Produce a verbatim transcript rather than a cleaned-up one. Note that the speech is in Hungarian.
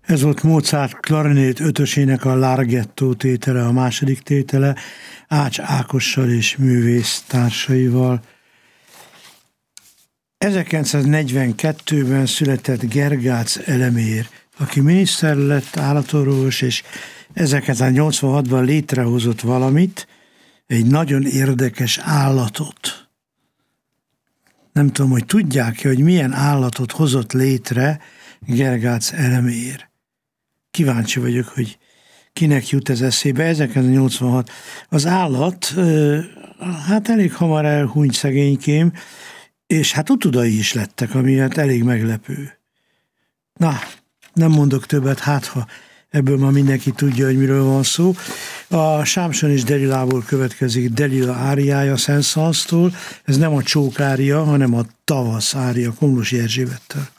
Ez volt Mozart klarinét ötösének a Larghetto tétele, a második tétele, Ács Ákossal és művész társaival. ezerkilencszáznegyvenkettőben született Gergác Elemér, aki miniszter lett, állatorvos, és ezerkilencszáznyolcvanhatban létrehozott valamit, egy nagyon érdekes állatot. Nem tudom, hogy tudják-e, hogy milyen állatot hozott létre Gergác Elemér. Kíváncsi vagyok, hogy kinek jut ez eszébe. ezerkilencszáznyolcvanhat. Az állat, hát elég hamar elhunyt szegénykém, és hát utudai is lettek, ami hát elég meglepő. Na, nem mondok többet, hát ha ebből ma mindenki tudja, hogy miről van szó. A Sámson és Delilából következik Delila áriája Saint-Saënstől. Ez nem a csók ária, hanem a tavasz ária Komlósi Erzsébettel.